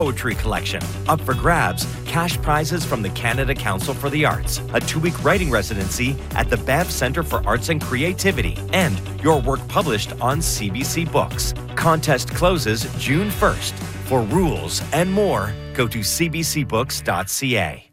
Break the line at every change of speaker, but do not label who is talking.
Poetry collection. Up for grabs, cash prizes from the Canada Council for the Arts, a 2-week writing residency at the Banff Centre for Arts and Creativity, and your work published on CBC Books. Contest closes June 1st. For rules and more, go to cbcbooks.ca.